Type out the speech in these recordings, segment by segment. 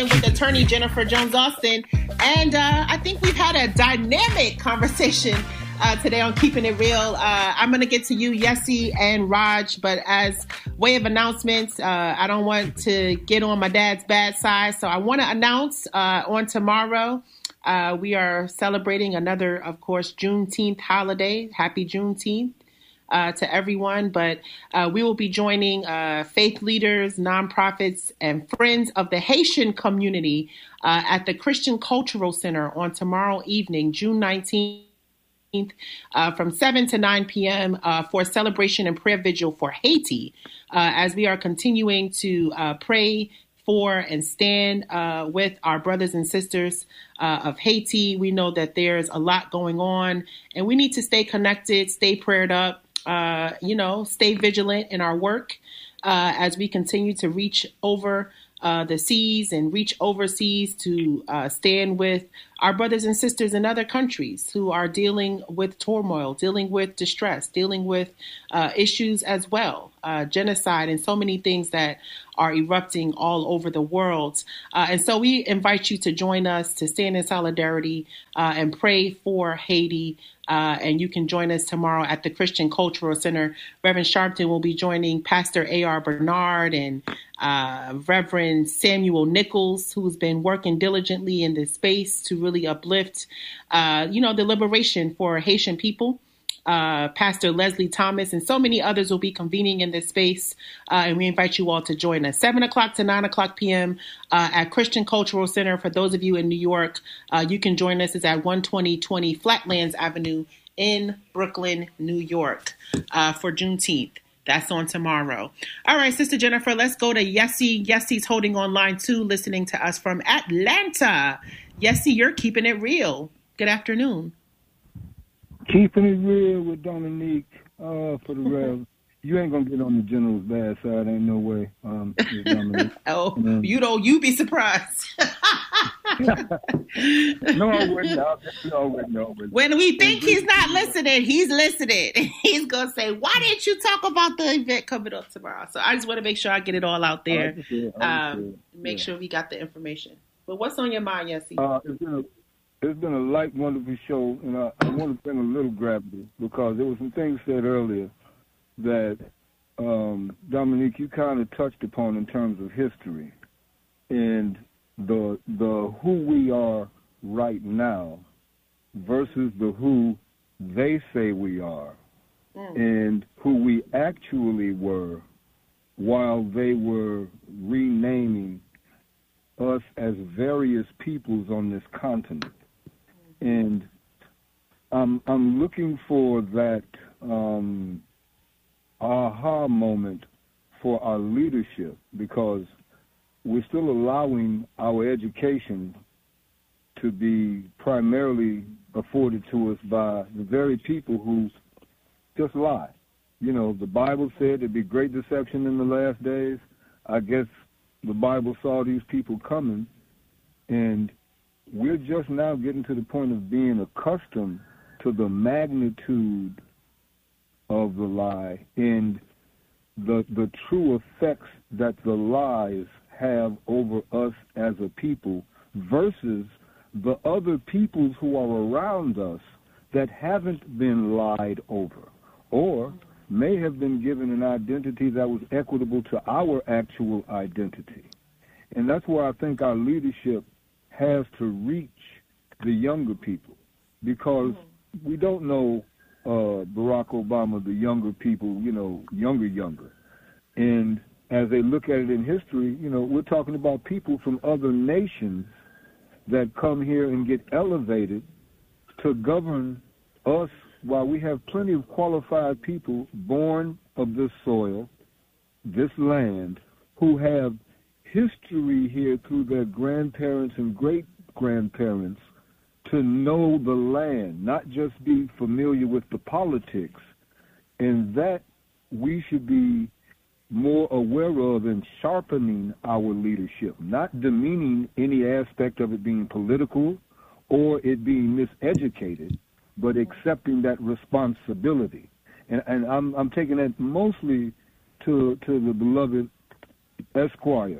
with attorney Jennifer Jones Austin, and I think we've had a dynamic conversation today on Keeping It Real. I'm going to get to you, Yessie and Raj, but as way of announcements, I don't want to get on my dad's bad side, so I want to announce on tomorrow we are celebrating another, of course, Juneteenth holiday. Happy Juneteenth. To everyone, but we will be joining faith leaders, nonprofits, and friends of the Haitian community at the Christian Cultural Center on tomorrow evening, June 19th, from 7 to 9 p.m. For a celebration and prayer vigil for Haiti, as we are continuing to pray for and stand with our brothers and sisters of Haiti. We know that there's a lot going on, and we need to stay connected, stay prayed up, stay vigilant in our work as we continue to reach over the seas and reach overseas to stand with our brothers and sisters in other countries who are dealing with turmoil, dealing with distress, dealing with issues as well, genocide, and so many things that are erupting all over the world. And so we invite you to join us to stand in solidarity and pray for Haiti. And you can join us tomorrow at the Christian Cultural Center. Reverend Sharpton will be joining Pastor A.R. Bernard and Reverend Samuel Nichols, who's been working diligently in this space to really uplift, the liberation for Haitian people. Pastor Leslie Thomas and so many others will be convening in this space. And we invite you all to join us 7 o'clock to 9 o'clock p.m. At Christian Cultural Center. For those of you in New York, you can join us. It's at 12020 Flatlands Avenue in Brooklyn, New York, for Juneteenth. That's on tomorrow. All right, Sister Jennifer, let's go to Yessie. Yessie's holding on line 2, listening to us from Atlanta. Yessie, you're keeping it real. Good afternoon. Keeping it real with Dominique for the Rev. You ain't going to get on the general's bad side. Ain't no way. You be surprised. No, I wouldn't. When we think he's not listening, he's listening. He's going to say, why didn't you talk about the event coming up tomorrow? So I just want to make sure I get it all out there. Make sure we got the information. But what's on your mind, Yessie? It's been a light, wonderful show, and I want to bring a little gravity because there were some things said earlier that, Dominique, you kind of touched upon in terms of history and the who we are right now versus the who they say we are and who we actually were while they were renaming us as various peoples on this continent. And I'm looking for that aha moment for our leadership because we're still allowing our education to be primarily afforded to us by the very people who just lie. You know, the Bible said there'd be great deception in the last days. I guess the Bible saw these people coming, and we're just now getting to the point of being accustomed to the magnitude of the lie and the true effects that the lies have over us as a people versus the other peoples who are around us that haven't been lied over or may have been given an identity that was equitable to our actual identity. And that's where I think our leadership has to reach the younger people because we don't know Barack Obama, the younger people, younger. And as they look at it in history, we're talking about people from other nations that come here and get elevated to govern us while we have plenty of qualified people born of this soil, this land, who have history here through their grandparents and great-grandparents to know the land, not just be familiar with the politics. And that we should be more aware of and sharpening our leadership, not demeaning any aspect of it being political or it being miseducated, but accepting that responsibility. And I'm taking that mostly to the beloved Esquire,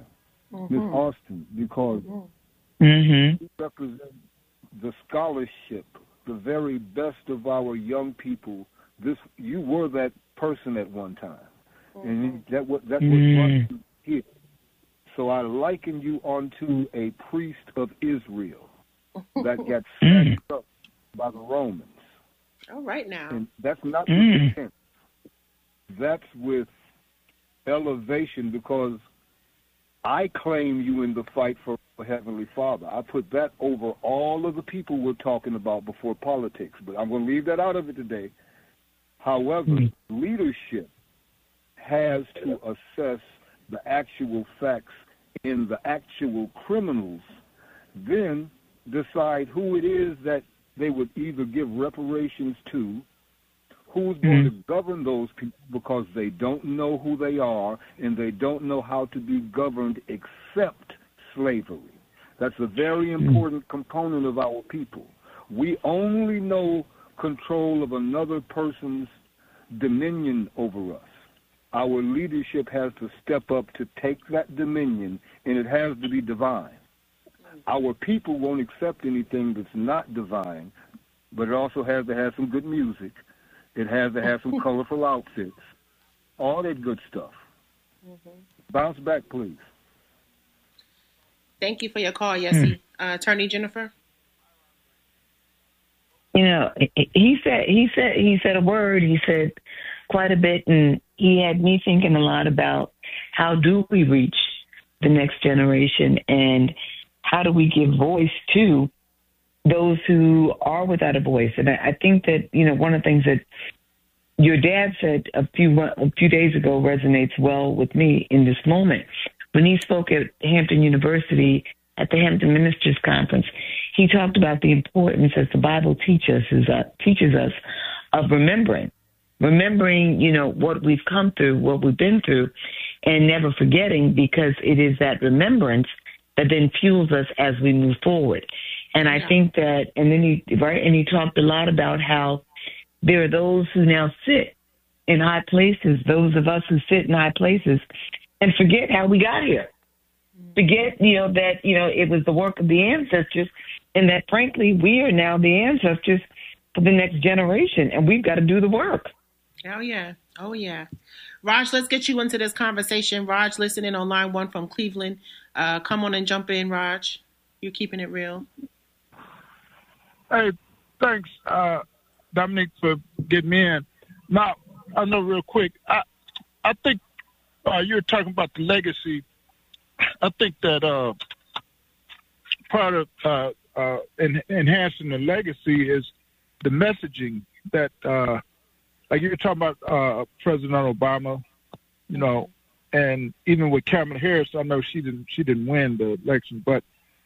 Ms. Austin, because Mm-hmm. you represent the scholarship, the very best of our young people. You were that person at one time, and that's what brought you here. So I liken you onto a priest of Israel that got snatched up by the Romans. All right now. And that's not with intent. That's with elevation, because I claim you in the fight for Heavenly Father. I put that over all of the people we're talking about before politics, but I'm going to leave that out of it today. However, leadership has to assess the actual facts in the actual criminals, then decide who it is that they would either give reparations to, who's going to govern those people, because they don't know who they are and they don't know how to be governed except slavery. That's a very important component of our people. We only know control of another person's dominion over us. Our leadership has to step up to take that dominion, and it has to be divine. Our people won't accept anything that's not divine, but it also has to have some good music. It has to have some colorful outfits, all that good stuff. Bounce back, please. Thank you for your call, Yessie. Attorney Jennifer? You know, he said a word. He said quite a bit, and he had me thinking a lot about how do we reach the next generation and how do we give voice to those who are without a voice. And I think that, you know, one of the things that your dad said a few days ago resonates well with me in this moment. When he spoke at Hampton University at the Hampton Ministers Conference, he talked about the importance, as the Bible teaches us, of remembering, you know, what we've come through, what we've been through, and never forgetting, because it is that remembrance that then fuels us as we move forward. And I think that, and then he talked a lot about how there are those who now sit in high places, those of us who sit in high places, and forget how we got here. Forget, you know, that, you know, it was the work of the ancestors, and that, frankly, we are now the ancestors for the next generation, and we've got to do the work. Oh, yeah. Oh, yeah. Raj, let's get you into this conversation. Raj, listening on line 1 from Cleveland. Come on and jump in, Raj. You're keeping it real. Hey, thanks, Dominique, for getting me in. Now, I know real quick, I think you were talking about the legacy. I think that part of enhancing the legacy is the messaging that, like you were talking about President Obama, you know, and even with Kamala Harris, I know she didn't win the election, but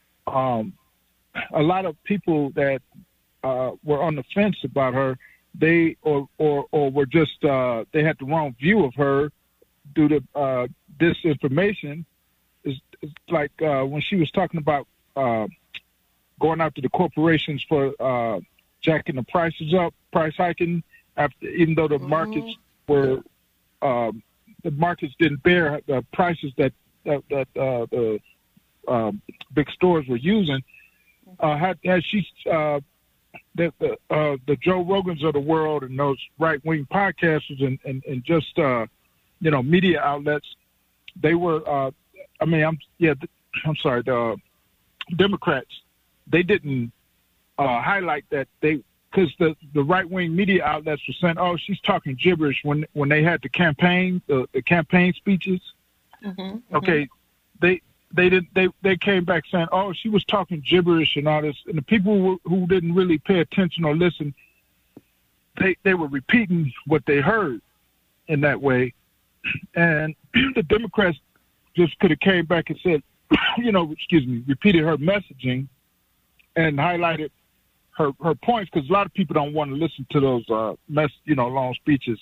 a lot of people that were on the fence about her, they were just they had the wrong view of her due to disinformation. It's like when she was talking about going after the corporations for jacking the prices up, price hiking, after, even though the markets were the markets didn't bear the prices that the big stores were using. Had she the Joe Rogans of the world and those right-wing podcasters and just you know, media outlets, they were I'm sorry, the Democrats, they didn't highlight that, because the right-wing media outlets were saying, oh, she's talking gibberish when they had the campaign speeches. Okay, they came back saying, oh, she was talking gibberish and all this, and the people who didn't really pay attention or listen, they were repeating what they heard in that way, and the Democrats just could have came back and said, repeated her messaging and highlighted her points, because a lot of people don't want to listen to those long speeches.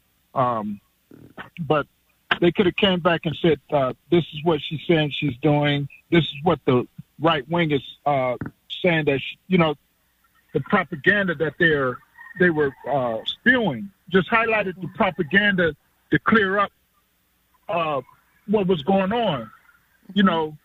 But they could have came back and said, this is what she's saying she's doing. This is what the right wing is saying, that the propaganda that they were spewing. Just highlighted the propaganda to clear up what was going on. You know,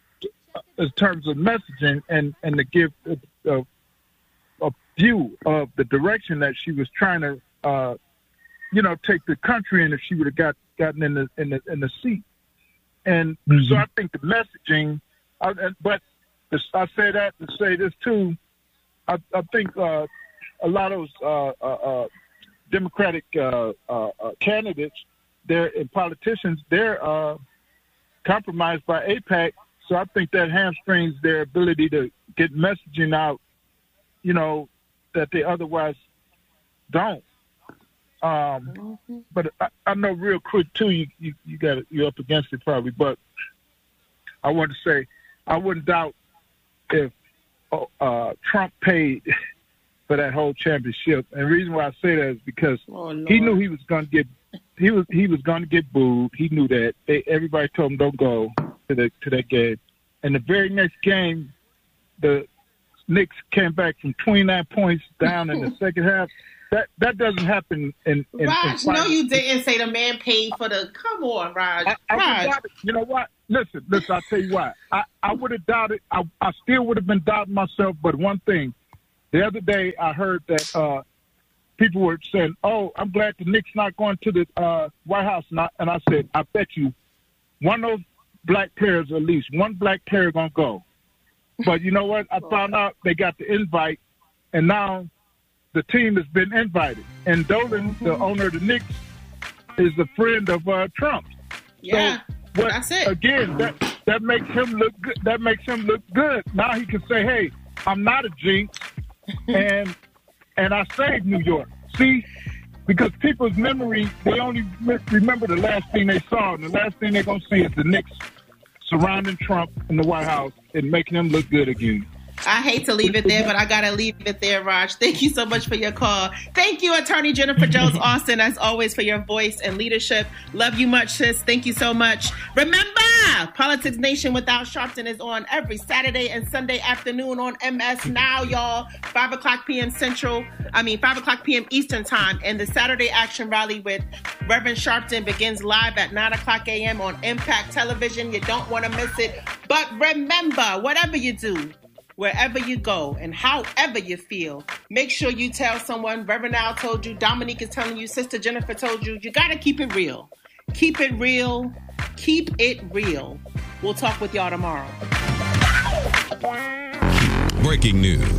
in terms of messaging and to give a view of the direction that she was trying to, take the country in if she would have gotten in the seat. And so I think the messaging, but I say that to say this too. I think a lot of those Democratic candidates, and politicians, they're compromised by AIPAC. So I think that hamstrings their ability to get messaging out, that they otherwise don't. But I know real quick too, you're up against it probably, but I want to say I wouldn't doubt if Trump paid for that whole championship. And the reason why I say that is because he knew he was going to get he was going to get booed. He knew that. Everybody told him don't go to that game. And the very next game, the Knicks came back from 29 points down in the second half. That doesn't happen in Raj, no, you didn't say the man paid for the. Come on, Raj. Raj. You know what? Listen. I'll tell you why. I would have doubted. I still would have been doubting myself. But one thing, the other day I heard that people were saying, "Oh, I'm glad the Knicks not going to the White House." And I said, "I bet you one of those black players, at least one black player, gonna go." But you know what? I found out they got the invite, and now the team has been invited. And Dolan, the owner of the Knicks, is a friend of Trump. Yeah, so, that's it. Again, that makes him look good. That makes him look good. Now he can say, "Hey, I'm not a jinx, and I saved New York." See, because people's memory, they only remember the last thing they saw, and the last thing they're gonna see is the Knicks surrounding Trump in the White House and making him look good again. I hate to leave it there, but I got to leave it there, Raj. Thank you so much for your call. Thank you, Attorney Jennifer Jones Austin, as always, for your voice and leadership. Love you much, sis. Thank you so much. Remember, Politics Nation without Sharpton is on every Saturday and Sunday afternoon on MS Now, y'all. 5 o'clock p.m. 5 o'clock p.m. Eastern Time. And the Saturday Action Rally with Reverend Sharpton begins live at 9 o'clock a.m. on Impact Television. You don't want to miss it. But remember, whatever you do, wherever you go and however you feel, make sure you tell someone. Reverend Al told you, Dominique is telling you, Sister Jennifer told you, you got to keep it real. Keep it real. Keep it real. We'll talk with y'all tomorrow. Breaking news.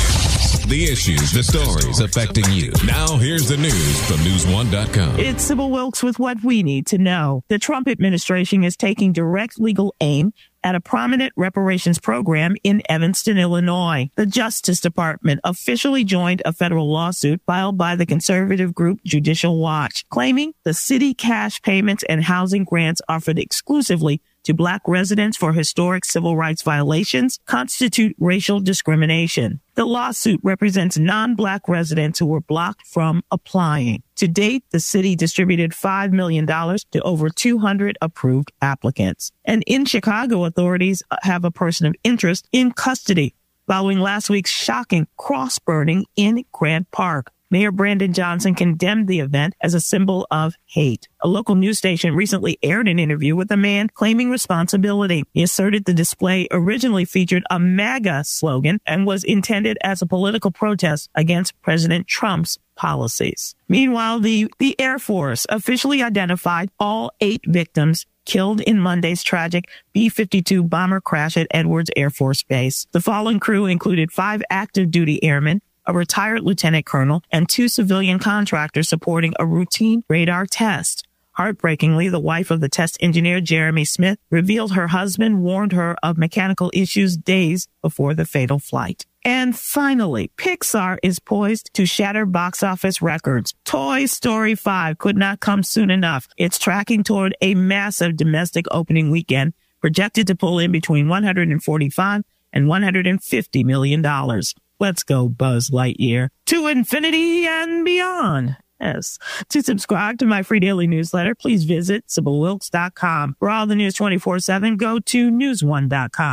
The issues, the stories affecting you. Now here's the news from News1.com. It's Sybil Wilkes with what we need to know. The Trump administration is taking direct legal aim at a prominent reparations program in Evanston, Illinois. The Justice Department officially joined a federal lawsuit filed by the conservative group Judicial Watch, claiming the city cash payments and housing grants offered exclusively to Black residents for historic civil rights violations constitute racial discrimination. The lawsuit represents non-Black residents who were blocked from applying. To date, the city distributed $5 million to over 200 approved applicants. And in Chicago, authorities have a person of interest in custody following last week's shocking cross burning in Grant Park. Mayor Brandon Johnson condemned the event as a symbol of hate. A local news station recently aired an interview with a man claiming responsibility. He asserted the display originally featured a MAGA slogan and was intended as a political protest against President Trump's policies. Meanwhile, the Air Force officially identified all 8 victims killed in Monday's tragic B-52 bomber crash at Edwards Air Force Base. The fallen crew included 5 active duty airmen, a retired lieutenant colonel, and 2 civilian contractors supporting a routine radar test. Heartbreakingly, the wife of the test engineer, Jeremy Smith, revealed her husband warned her of mechanical issues days before the fatal flight. And finally, Pixar is poised to shatter box office records. Toy Story 5 could not come soon enough. It's tracking toward a massive domestic opening weekend, projected to pull in between $145 and $150 million. Let's go, Buzz Lightyear. To infinity and beyond. Yes. To subscribe to my free daily newsletter, please visit SybilWilkes.com. For all the news 24/7, go to News1.com.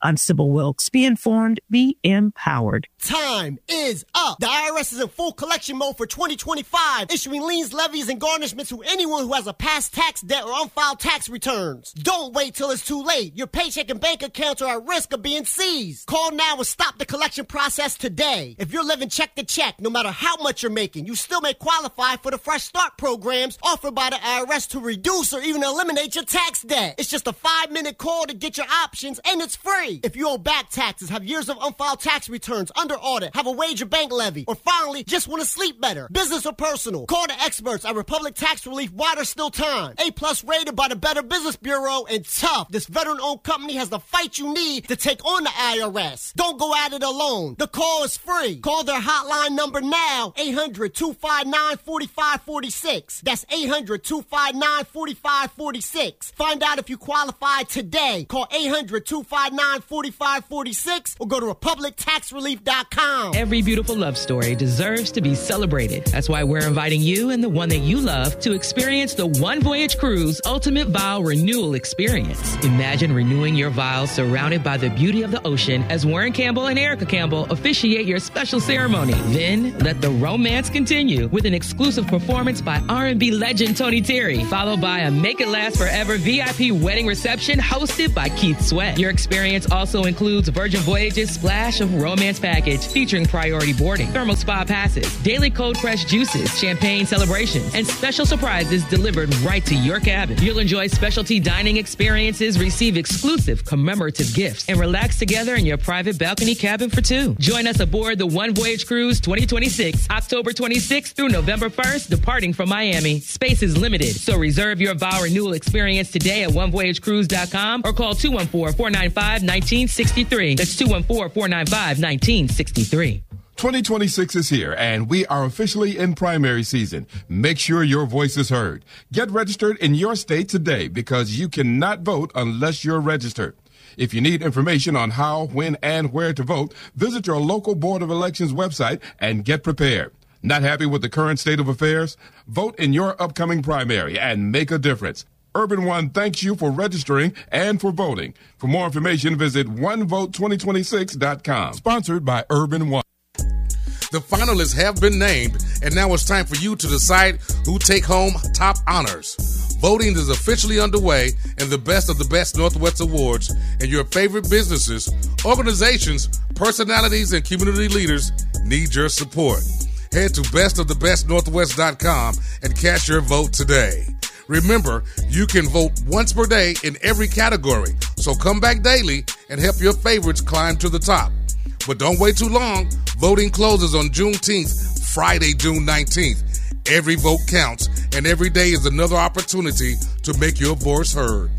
I'm Sybil Wilkes. Be informed, be empowered. Time is up. The IRS is in full collection mode for 2025, issuing liens, levies, and garnishments to anyone who has a past tax debt or unfiled tax returns. Don't wait till it's too late. Your paycheck and bank accounts are at risk of being seized. Call now and stop the collection process today. If you're living check to check, no matter how much you're making, you still may qualify for the Fresh Start programs offered by the IRS to reduce or even eliminate your tax debt. It's just a 5-minute call to get your options, and it's free. If you owe back taxes, have years of unfiled tax returns, under audit, have a wage or bank levy, or finally just want to sleep better, business or personal, call the experts at Republic Tax Relief while there's still time. A+ rated by the Better Business Bureau, and tough. This veteran-owned company has the fight you need to take on the IRS. Don't go at it alone. The call is free. Call their hotline number now, 800-259-4546. That's 800-259-4546. Find out if you qualify today. Call 800-259-4546 or go to republictaxrelief.com. Every beautiful love story deserves to be celebrated. That's why we're inviting you and the one that you love to experience the One Voyage Cruise Ultimate Vow Renewal Experience. Imagine renewing your vows surrounded by the beauty of the ocean as Warren Campbell and Erica Campbell officiate your special ceremony. Then let the romance continue with an exclusive performance by R&B legend Tony Terry, followed by a Make It Last Forever VIP wedding reception hosted by Keith Sweat. Your experience also includes Virgin Voyages Splash of Romance Package featuring priority boarding, thermal spa passes, daily cold pressed juices, champagne celebrations, and special surprises delivered right to your cabin. You'll enjoy specialty dining experiences, receive exclusive commemorative gifts, and relax together in your private balcony cabin for two. Join us aboard the One Voyage Cruise 2026, October 26th through November 1st, departing from Miami. Space is limited, so reserve your vow renewal experience today at onevoyagecruise.com or call 214-495-1963. That's 214-495-1963. 2026 is here, and we are officially in primary season. Make sure your voice is heard. Get registered in your state today because you cannot vote unless you're registered. If you need information on how, when, and where to vote, visit your local Board of Elections website and get prepared. Not happy with the current state of affairs? Vote in your upcoming primary and make a difference. Urban One thanks you for registering and for voting. For more information, visit onevote2026.com. Sponsored by Urban One. The finalists have been named, and now it's time for you to decide who take home top honors. Voting is officially underway, and the Best of the Best Northwest Awards and your favorite businesses, organizations, personalities, and community leaders need your support. Head to bestofthebestnorthwest.com and cast your vote today. Remember, you can vote once per day in every category, so come back daily and help your favorites climb to the top. But don't wait too long. Voting closes on Juneteenth, Friday, June 19th. Every vote counts, and every day is another opportunity to make your voice heard.